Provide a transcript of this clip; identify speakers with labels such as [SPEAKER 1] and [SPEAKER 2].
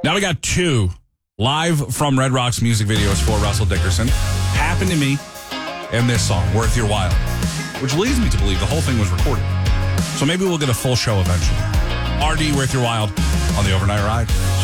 [SPEAKER 1] Now we got two live from Red Rocks music videos for Russell Dickerson. Happened to Me and this song, Worth Your While, which leads me to believe the whole thing was recorded. So maybe we'll get a full show eventually. RD, Worth Your While on the Overnight Ride.